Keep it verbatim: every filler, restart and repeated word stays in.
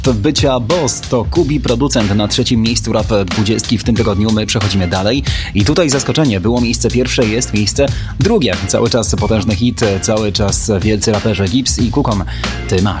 bycia boss to Kubi, producent na trzecim miejscu Rap dwudziestki w tym tygodniu. My przechodzimy dalej i tutaj zaskoczenie. Było miejsce pierwsze, jest miejsce drugie. Cały czas potężny hit, cały czas wielcy raperzy Gibbs i Kukom. Ty masz.